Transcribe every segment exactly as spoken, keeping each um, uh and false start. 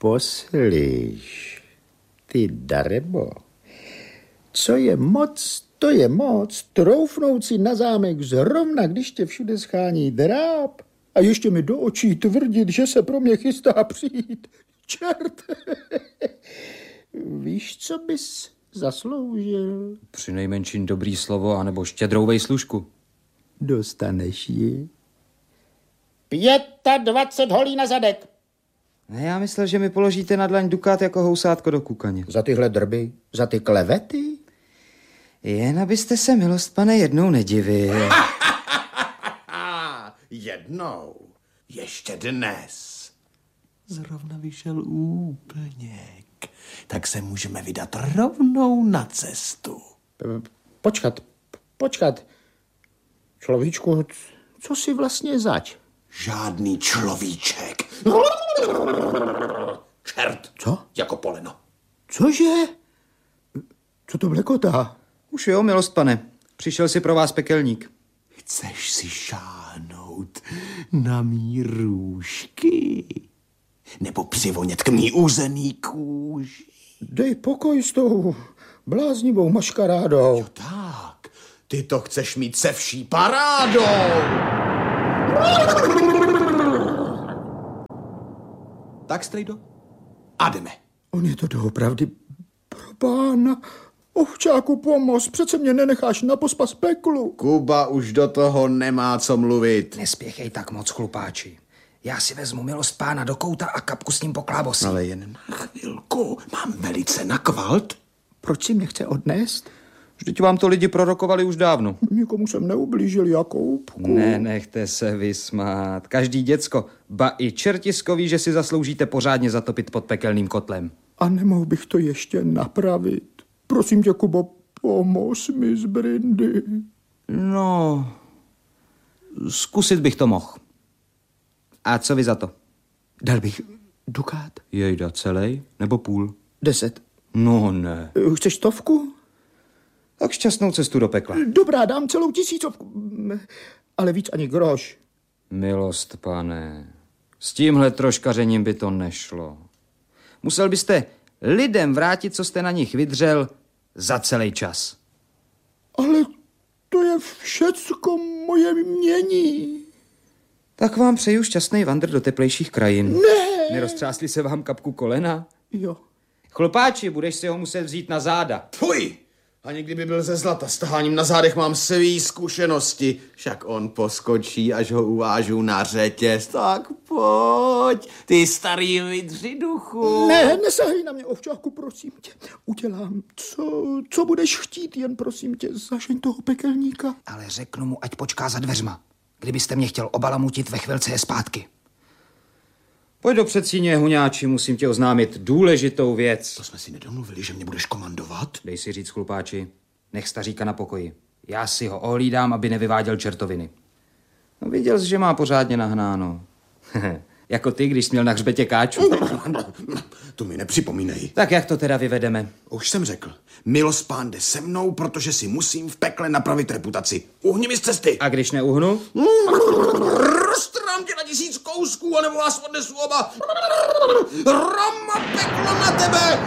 Poslyš, ty darebo, co je moc, to je moc, troufnout si na zámek zrovna, když tě všude schání dráp a ještě mi do očí tvrdit, že se pro mě chystá přijít. Čert! Víš, co bys zasloužil? Přinejmenším dobrý slovo, anebo štědrou vejslužku. Dostaneš ji. dvacet pět holí na zadek. Ne, já myslel, že mi položíte na dlaň dukát jako housátko do kukaně. Za tyhle drby? Za ty klevety? Jen abyste se, milost pane, jednou nedivil. Jednou. Ještě dnes. Zrovna vyšel úplněk. Tak se můžeme vydat rovnou na cestu. Počkat, počkat. Človíčku, co si vlastně zač? Žádný človíček. Čert. Co? Jako poleno. Cože? Co to blekotá? Už jo, milost pane. Přišel si pro vás pekelník. Chceš si šáhnout na mý růžky? Nebo přivonět k mý uzený kůži? Dej pokoj s tou bláznivou maškarádou. Jo tak, ty to chceš mít se vší parádou. Tak, strejdo, a jdeme. On je to doopravdy pro pána. Ovčáku, pomoz, přece mě nenecháš na pospas peklu. Kuba už do toho nemá co mluvit. Nespěchej tak moc, chlupáči. Já si vezmu milost pána do kouta a kapku s ním poklábosím. Ale jen na chvilku, mám velice na kvalt. Proč si mě chce odnést? Vždyť vám to lidi prorokovali už dávno. Nikomu jsem neublížil, Jakoubku. Nenechte se vysmát. Každý děcko, ba i čertisko ví, že si zasloužíte pořádně zatopit pod pekelným kotlem. A nemohl bych to ještě napravit. Prosím tě, Kubo, pomoz mi z Brindy. No, zkusit bych to mohl. A co vy za to? Dal bych dukát? Jejda, celej nebo půl? Deset. No ne. Chceš stovku? Tak šťastnou cestu do pekla. Dobrá, dám celou tisícovku. Ale víc ani groš. Milost, pane, s tímhle troškařením by to nešlo. Musel byste lidem vrátit, co jste na nich vydřel, za celý čas. Ale to je všecko moje mění. Tak vám přeju šťastný vandr do teplejších krajin. Ne! Neroztřásli se vám kapku kolena? Jo. Chlupáči, budeš si ho muset vzít na záda. Fuj! Ani kdyby byl ze zlata, s taháním na zádech mám svý zkušenosti. Však on poskočí, až ho uvážu na řetěz. Tak pojď, ty starý vydři duchu. Ne, nesahej na mě, ovčáku, prosím tě. Udělám, co, co budeš chtít, jen prosím tě, zažeň toho pekelníka. Ale řeknu mu, ať počká za dveřma. Kdybyste mě chtěl obalamutit, ve chvilce je zpátky. Pojď do předsíně, huňáči, musím ti oznámit důležitou věc. To jsme si nedomluvili, že mě budeš komandovat? Dej si říct, chlupáči, nech staříka na pokoji. Já si ho ohlídám, aby nevyváděl čertoviny. No, viděl jsi, že má pořádně nahnáno. Jako ty, když jsi měl na hřbetě káču. To mi nepřipomínej. Tak jak to teda vyvedeme? Už jsem řekl, milost pán jde se mnou, protože si musím v pekle napravit reputaci. Uhni mi z cesty. A když neuhnu? Roztrhám tě na tisíc kousků, anebo vás odnesu oba. Rama peklo na tebe.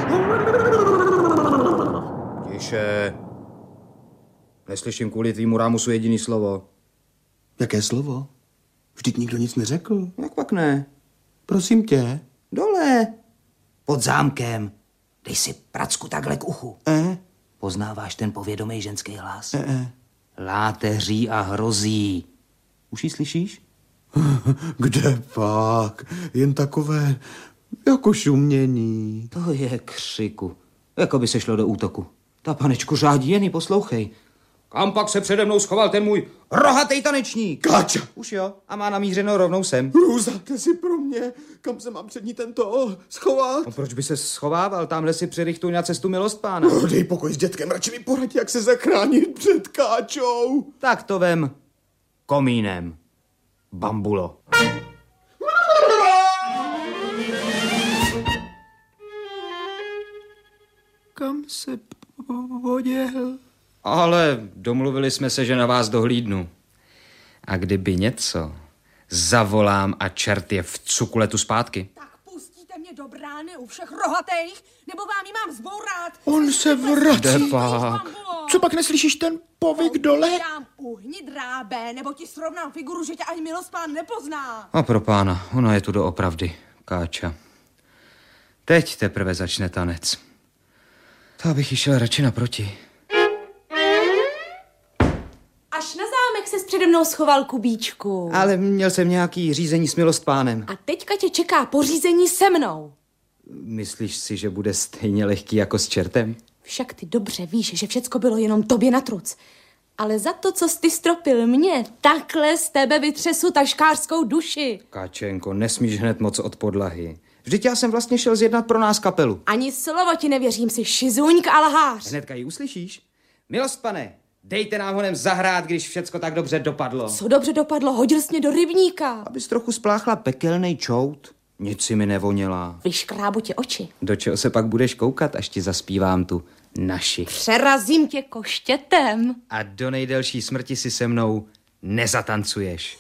Tiše. Neslyším kvůli tvýmu rámusu jediný slovo. Jaké slovo? Vždyť nikdo nic neřekl. Jak pak ne? Prosím tě. Dole. Pod zámkem. Dej si pracku takhle k uchu. Eh? Poznáváš ten povědomý ženský hlas? Eh, eh. Láteří a hrozí. Už ji slyšíš? Kde pak? Jen takové jako šumění. To je křiku. Jako by se šlo do útoku. Ta panečku řádí, jen ji poslouchej. Kam pak se přede mnou schoval ten můj rohatý tanečník? Káča! Už jo, a má namířeno rovnou sem. Růza, ty si pro mě. Kam se mám před ní tento schovat? No proč by se schovával? Tamhle si přirychtuj na cestu milost pána. No, dej pokoj s dětkem, radši mi poradí, jak se zachránit před káčou. Tak to vem komínem. Bambulo. Kam se poděl? Ale domluvili jsme se, že na vás dohlídnu. A kdyby něco, zavolám a čert je v cukuletu zpátky. Tak pustíte mě do brány u všech rohatých, nebo vám ji mám zbourat? On se vrací. Jde pak. Co pak neslyšíš ten povyk dole? Dám uhni drábe, nebo ti srovnám figuru, že tě ani milospán nepozná. A pro pána, ona je tu doopravdy, Káča. Teď teprve začne tanec. To bych jí šel radši naproti. Až na zámek se přede mnou schoval, Kubíčku. Ale měl jsem nějaký řízení s milostpánem. A teďka tě čeká pořízení se mnou. Myslíš si, že bude stejně lehký jako s čertem? Však ty dobře víš, že všecko bylo jenom tobě na truc. Ale za to, co jsi ty stropil mě, takhle z tebe vytřesu taškářskou duši. Káčenko, nesmíš hned moc od podlahy. Vždyť já jsem vlastně šel zjednat pro nás kapelu. Ani slovo ti nevěřím, si šizuňk a lhář. Hnedka ji uslyšíš? Milostpane, dejte nám honem zahrát, když všecko tak dobře dopadlo. Co dobře dopadlo, hodil jsi mě do rybníka. Abys trochu spláchla pekelnej čout. Nic si mi nevoněla. Vyškrábu ti oči. Do čeho se pak budeš koukat, až ti zaspívám tu naši. Přerazím tě koštětem. A do nejdelší smrti si se mnou nezatancuješ.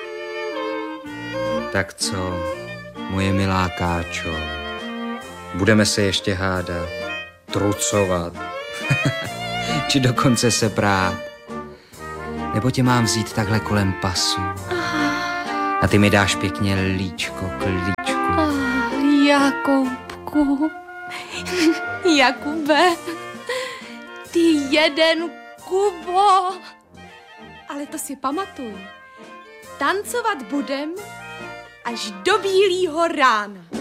Tak co, moje milá Káčo, budeme se ještě hádat, trucovat, či dokonce se prát. Nebo tě mám vzít takhle kolem pasu a ty mi dáš pěkně líčko k líčku. Oh, Jakubku, Jakube, ty jeden Kubo. Ale to si pamatuj, tancovat budem až do bílýho rána.